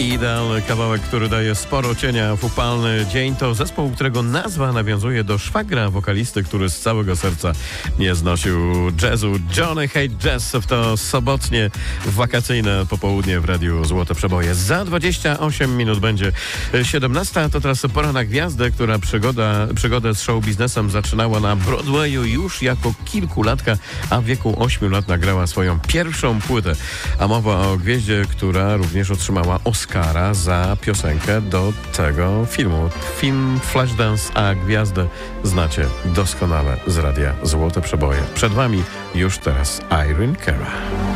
Idealny kawałek, który daje sporo cienia w upalny dzień, to zespół, którego nazwa nawiązuje do szwagra wokalisty, który z całego serca nie znosił jazzu. Johnny Hate Jazz w to sobotnie wakacyjne popołudnie w Radiu Złote Przeboje. Za 28 minut będzie 17. To teraz pora na gwiazdę, która przygodę z show biznesem zaczynała na Broadwayu już jako kilkulatka, a w wieku 8 lat nagrała swoją pierwszą płytę. A mowa o gwieździe, która również otrzymała Oscara za piosenkę do tego filmu. Film Flashdance, a gwiazdę znacie doskonale z Radia Złote Przeboje. Przed wami już teraz Irene Cara.